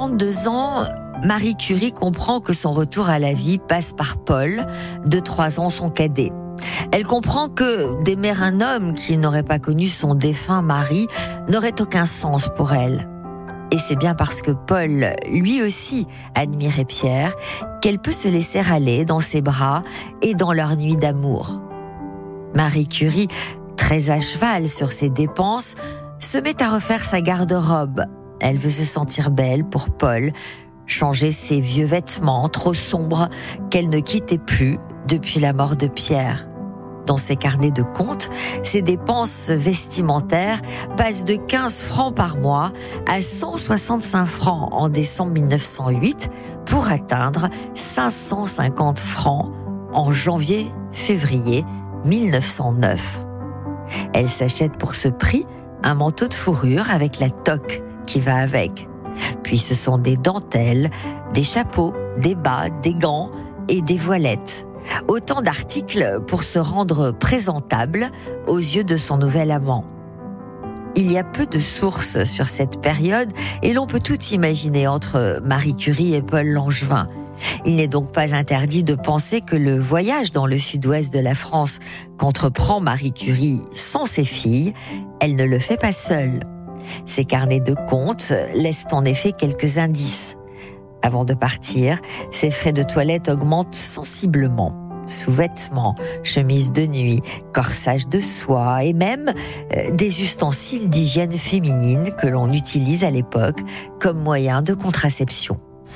32 ans, Marie Curie comprend que son retour à la vie passe par Paul, de 3 ans son cadet. Elle comprend que d'aimer un homme qui n'aurait pas connu son défunt mari n'aurait aucun sens pour elle. Et c'est bien parce que Paul, lui aussi, admirait Pierre, qu'elle peut se laisser aller dans ses bras et dans leur nuit d'amour. Marie Curie, très à cheval sur ses dépenses, se met à refaire sa garde-robe. Elle veut se sentir belle pour Paul, changer ses vieux vêtements trop sombres qu'elle ne quittait plus depuis la mort de Pierre. Dans ses carnets de compte, ses dépenses vestimentaires passent de 15 francs par mois à 165 francs en décembre 1908 pour atteindre 550 francs en janvier-février 1909. Elle s'achète pour ce prix un manteau de fourrure avec la toque qui va avec. Puis ce sont des dentelles, des chapeaux, des bas, des gants et des voilettes. Autant d'articles pour se rendre présentable aux yeux de son nouvel amant. Il y a peu de sources sur cette période et l'on peut tout imaginer entre Marie Curie et Paul Langevin. Il n'est donc pas interdit de penser que le voyage dans le sud-ouest de la France qu'entreprend Marie Curie sans ses filles, elle ne le fait pas seule. Ses carnets de compte laissent en effet quelques indices. Avant de partir, ses frais de toilette augmentent sensiblement. Sous-vêtements, chemises de nuit, corsage de soie et même des ustensiles d'hygiène féminine que l'on utilise à l'époque comme moyen de contraception.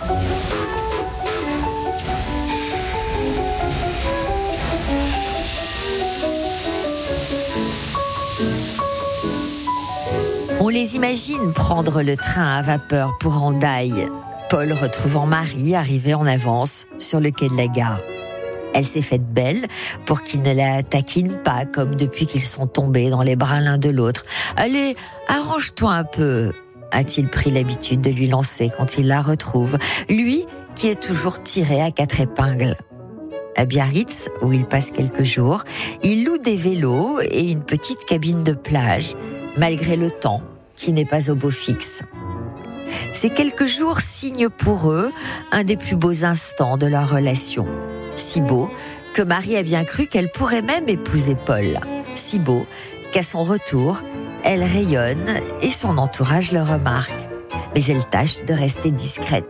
On les imagine prendre le train à vapeur pour Hendaye. Paul retrouvant Marie arrivée en avance sur le quai de la gare. Elle s'est faite belle pour qu'il ne la taquine pas comme depuis qu'ils sont tombés dans les bras l'un de l'autre. « Allez, arrange-toi un peu », a-t-il pris l'habitude de lui lancer quand il la retrouve, lui qui est toujours tiré à 4 épingles. À Biarritz, où il passe quelques jours, il loue des vélos et une petite cabine de plage, malgré le temps qui n'est pas au beau fixe. Ces quelques jours signent pour eux un des plus beaux instants de leur relation. Si beau que Marie a bien cru qu'elle pourrait même épouser Paul. Si beau qu'à son retour, elle rayonne et son entourage le remarque. Mais elle tâche de rester discrète.